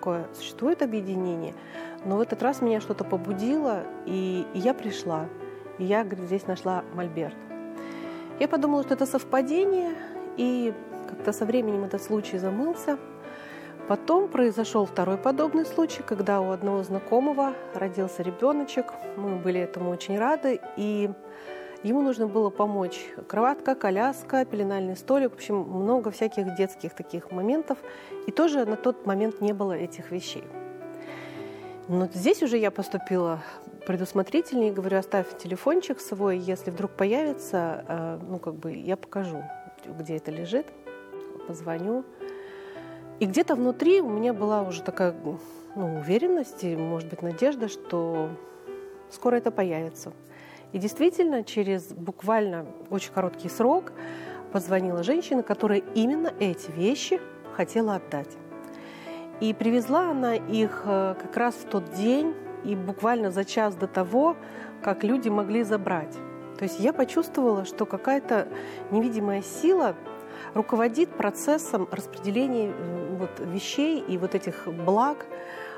такое существует объединение, но в этот раз меня что-то побудило, и я пришла. И я, говорит, здесь нашла мольберт. Я подумала, что это совпадение, и как-то со временем этот случай замылся. Потом произошел второй подобный случай, когда у одного знакомого родился ребеночек. Мы были этому очень рады, и ему нужно было помочь. Кроватка, коляска, пеленальный столик, в общем, много всяких детских таких моментов. И тоже на тот момент не было этих вещей. Но здесь уже я поступила предусмотрительнее, говорю, оставь телефончик свой, если вдруг появится, я покажу, где это лежит, позвоню. И где-то внутри у меня была уже такая уверенность и, может быть, надежда, что скоро это появится. И действительно, через буквально очень короткий срок позвонила женщина, которая именно эти вещи хотела отдать. И привезла она их как раз в тот день и буквально за час до того, как люди могли забрать. То есть я почувствовала, что какая-то невидимая сила руководит процессом распределения вещей и этих благ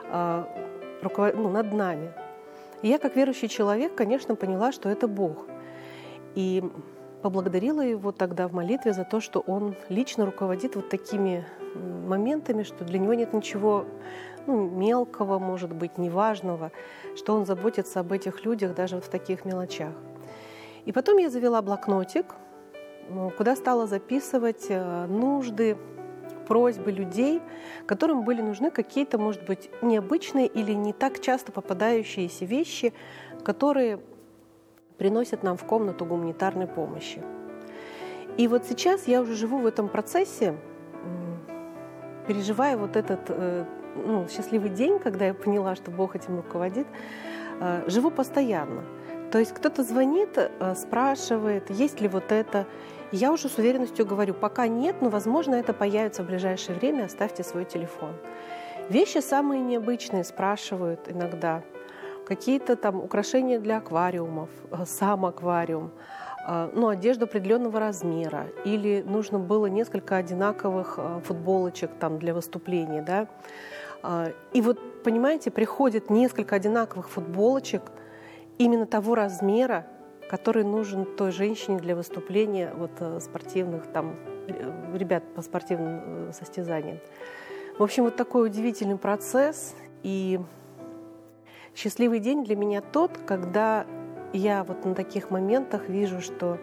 над нами. И я, как верующий человек, конечно, поняла, что это Бог. И поблагодарила Его тогда в молитве за то, что Он лично руководит такими моментами, что для Него нет ничего мелкого, может быть, неважного, что Он заботится об этих людях даже в таких мелочах. И потом я завела блокнотик, куда стала записывать нужды, просьбы людей, которым были нужны какие-то, может быть, необычные или не так часто попадающиеся вещи, которые приносят нам в комнату гуманитарной помощи. И вот сейчас я уже живу в этом процессе, переживая этот счастливый день, когда я поняла, что Бог этим руководит, живу постоянно. То есть кто-то звонит, спрашивает, есть ли это. Я уже с уверенностью говорю, пока нет, но, возможно, это появится в ближайшее время, оставьте свой телефон. Вещи самые необычные спрашивают иногда. Какие-то украшения для аквариумов, сам аквариум, одежда определенного размера. Или нужно было несколько одинаковых футболочек для выступления. Да? И понимаете, приходит несколько одинаковых футболочек именно того размера, который нужен той женщине для выступления спортивных, ребят по спортивным состязаниям. В общем, такой удивительный процесс. И счастливый день для меня тот, когда я на таких моментах вижу, что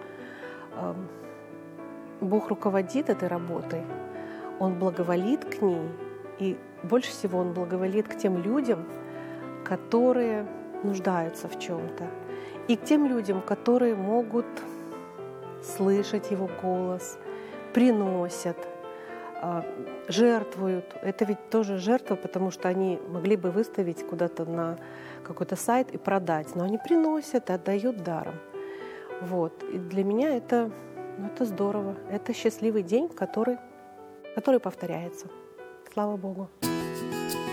Бог руководит этой работой, Он благоволит к ней, и больше всего Он благоволит к тем людям, которые нуждаются в чем-то. И к тем людям, которые могут слышать Его голос, приносят, жертвуют. Это ведь тоже жертва, потому что они могли бы выставить куда-то на какой-то сайт и продать, но они приносят и отдают даром. И для меня это здорово. Это счастливый день, который повторяется. Слава Богу.